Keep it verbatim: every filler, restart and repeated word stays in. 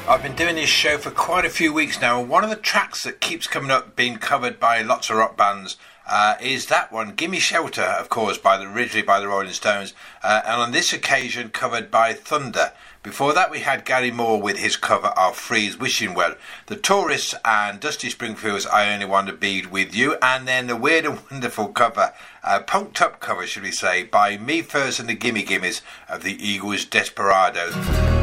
I've been doing this show for quite a few weeks now, and one of the tracks that keeps coming up being covered by lots of rock bands uh, is that one, Gimme Shelter, of course, by the, originally by the Rolling Stones, uh, and on this occasion covered by Thunder. Before that we had Gary Moore with his cover of Free's Wishing Well, The Tourists and Dusty Springfield's I Only Want to Be With You, and then the weird and wonderful cover, uh, punked up cover should we say, by Me First and the Gimme Gimmes of the Eagles' Desperados.